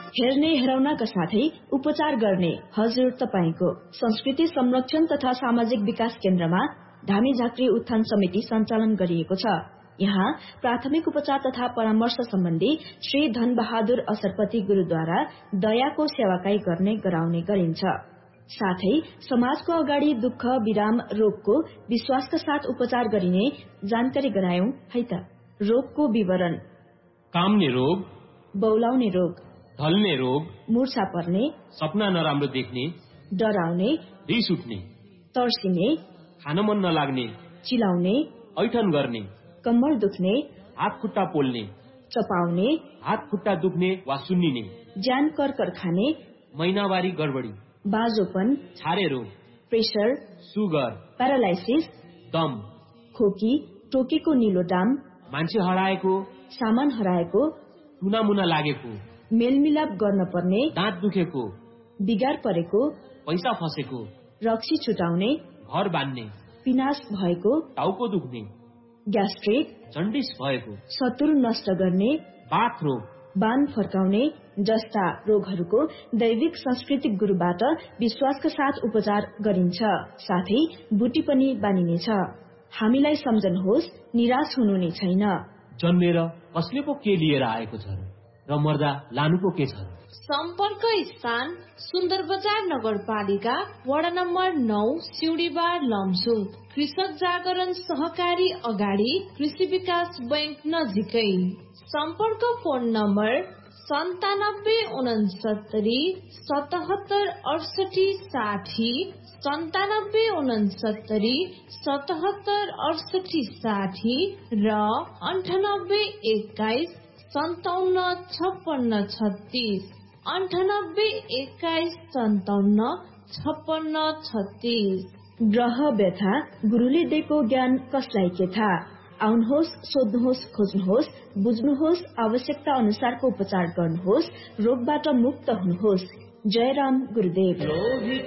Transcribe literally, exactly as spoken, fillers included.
हेर्ने हेराउनका साथै उपचार गर्ने हजुर तपाईको संस्कृति संरक्षण तथा सामाजिक विकास केन्द्रमा धामी झाँक्री उत्थान समिति सञ्चालन गरिएको छ। यहाँ प्राथमिक उपचार तथा परामर्श सम्बन्धी श्री धन बहादुर असरपति गुरूद्वारा दयाको सेवाकाई गर्ने गराउने गरिन्छ। साथै समाजको अगाडि दुःख विराम रोगको विश्वासका साथ उपचार गरिने जानकारी गरायौं है त। रोगको विवरण: काम्ने रोग, बौलाउने रोग, ढल्ने रोग, मूर्छा पर्ने, सपना नराम्रो देख्ने, डराउने, रिस उठ्ने, तर्सिने, खान मन नलाग्ने, चिलाउने, ऐठन गर्ने, कम्मर दुख्ने, हात खुट्टा पोल्ने, चपाउने, हात खुट्टा दुख्ने वा सुन्निने, ज्यान करकर खाने, महिनावारी गडबडी, बाजोपन, छारे रोग, प्रेसर, सुगर, प्यारालाइसिस, दम, खोकी, टोकेको निलो डाम, मान्छे हराएको, सामान हराएको, टुनामुना लागेको, मेलमिलाप गर्न पर्ने, दाँत दुखेको, बिगार परेको, पैसा फसेको, रक्सी छुटाउने, घर बान्ने, पिनास भएको, टाउको दुख्ने, ग्यास्ट्रिक, जन्डिस भएको, शत्रु नष्ट गर्ने, बाथ रोग, बान फर्काउने जस्ता रोगहरूको दैविक सांस्कृतिक गुरुबाट विश्वासका साथ उपचार गरिन्छ। साथै बुटी पनि बानिनेछ। हामीलाई सम्झनुहोस्, निराश हुनु नै छैन। जन्मेर कसले पो के लिएर आएको छ र मर्दा लानु पो के छ। सम्पर्क स्थान सुन्दर बजार नगरपालिका वडा नम्बर नौ सिउडीबार लमसुङ। कृषक जागरण सहकारी अगाडि कृषि विकास बैंक नजिकै। सम्पर्क फोन नम्बर सन्तानब्बे उनसत्तरी सतहत्तर अडसठी साठी, सन्तानब्बे उनसत्तरी सतहत्तर अडसठी साठी र अन्ठानब्बे एक्काइस सन्ताउन्न छप्पन्न छत्तीस, अन्ठानब्बे एक्काइस सन्ताउन्न छप्पन्न छत्तीस। ग्रह व्यथा गुरुले दिएको ज्ञान कसलाई के थाहा। आउनुहोस्, सोध्नुहोस्, खोज्नुहोस्, बुझ्नुहोस्, आवश्यकता अनुसारको उपचार गर्नुहोस्, रोगबाट मुक्त हुनुहोस्। जय राम गुरुदेव।